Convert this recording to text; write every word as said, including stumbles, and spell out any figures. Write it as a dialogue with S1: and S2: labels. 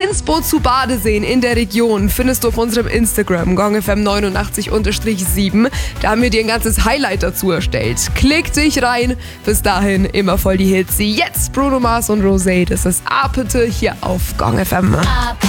S1: Inspo zu Badeseen in der Region findest du auf unserem Instagram gongfm neunundachtzig sieben. Da haben wir dir ein ganzes Highlight dazu erstellt. Klick dich rein. Bis dahin immer voll die Hits. Jetzt Bruno Mars und Rosé. Das ist Apete hier auf GongFM.